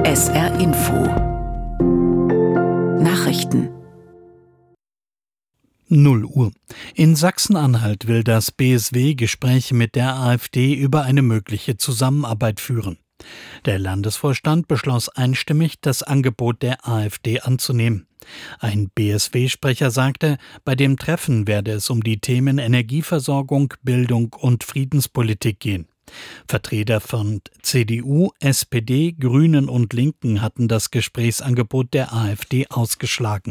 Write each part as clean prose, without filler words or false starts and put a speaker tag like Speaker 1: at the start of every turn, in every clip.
Speaker 1: SR Info Nachrichten
Speaker 2: 0 Uhr. In Sachsen-Anhalt will das BSW Gespräche mit der AfD über eine mögliche Zusammenarbeit führen. Der Landesvorstand beschloss einstimmig, das Angebot der AfD anzunehmen. Ein BSW-Sprecher sagte, bei dem Treffen werde es um die Themen Energieversorgung, Bildung und Friedenspolitik gehen. Vertreter von CDU, SPD, Grünen und Linken hatten das Gesprächsangebot der AfD ausgeschlagen.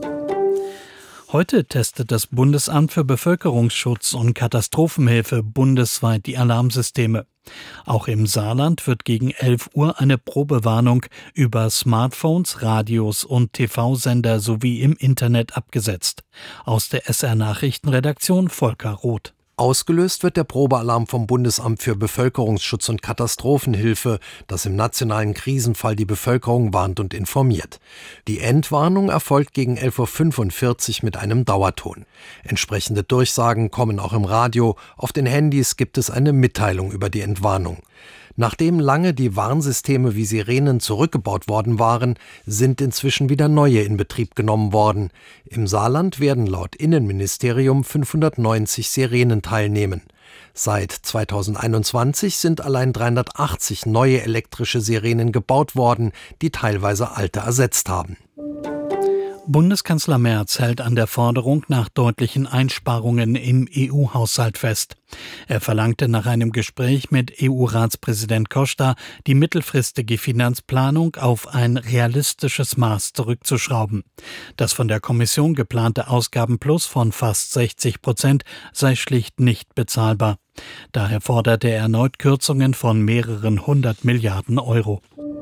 Speaker 2: Heute testet das Bundesamt für Bevölkerungsschutz und Katastrophenhilfe bundesweit die Alarmsysteme. Auch im Saarland wird gegen 11 Uhr eine Probewarnung über Smartphones, Radios und TV-Sender sowie im Internet abgesetzt. Aus der SR-Nachrichtenredaktion Volker Roth.
Speaker 3: Ausgelöst wird der Probealarm vom Bundesamt für Bevölkerungsschutz und Katastrophenhilfe, das im nationalen Krisenfall die Bevölkerung warnt und informiert. Die Endwarnung erfolgt gegen 11.45 Uhr mit einem Dauerton. Entsprechende Durchsagen kommen auch im Radio. Auf den Handys gibt es eine Mitteilung über die Entwarnung. Nachdem lange die Warnsysteme wie Sirenen zurückgebaut worden waren, sind inzwischen wieder neue in Betrieb genommen worden. Im Saarland werden laut Innenministerium 590 Sirenen teilnehmen. Seit 2021 sind allein 380 neue elektrische Sirenen gebaut worden, die teilweise alte ersetzt haben.
Speaker 2: Bundeskanzler Merz hält an der Forderung nach deutlichen Einsparungen im EU-Haushalt fest. Er verlangte nach einem Gespräch mit EU-Ratspräsident Costa, die mittelfristige Finanzplanung auf ein realistisches Maß zurückzuschrauben. Das von der Kommission geplante Ausgabenplus von fast 60% sei schlicht nicht bezahlbar. Daher forderte er erneut Kürzungen von mehreren 100 Milliarden Euro.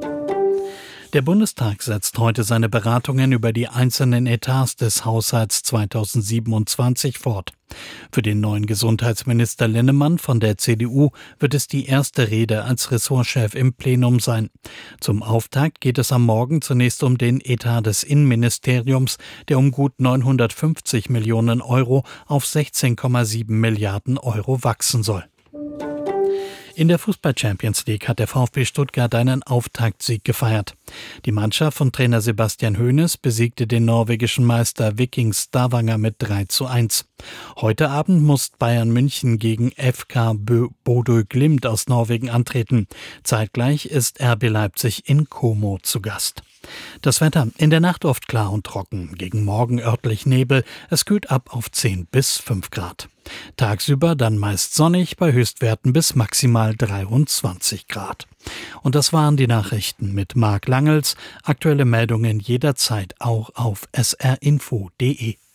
Speaker 2: Der Bundestag setzt heute seine Beratungen über die einzelnen Etats des Haushalts 2027 fort. Für den neuen Gesundheitsminister Linnemann von der CDU wird es die erste Rede als Ressortchef im Plenum sein. Zum Auftakt geht es am Morgen zunächst um den Etat des Innenministeriums, der um gut 950 Millionen Euro auf 16,7 Milliarden Euro wachsen soll. In der Fußball-Champions League hat der VfB Stuttgart einen Auftaktsieg gefeiert. Die Mannschaft von Trainer Sebastian Hoeneß besiegte den norwegischen Meister Viking Stavanger mit 3:1. Heute Abend muss Bayern München gegen FK Bodø Glimt aus Norwegen antreten. Zeitgleich ist RB Leipzig in Como zu Gast. Das Wetter: in der Nacht oft klar und trocken, gegen Morgen örtlich Nebel, es kühlt ab auf 10 bis 5 Grad. Tagsüber dann meist sonnig, bei Höchstwerten bis maximal 23 Grad. Und das waren die Nachrichten mit Marc Langels. Aktuelle Meldungen jederzeit auch auf srinfo.de.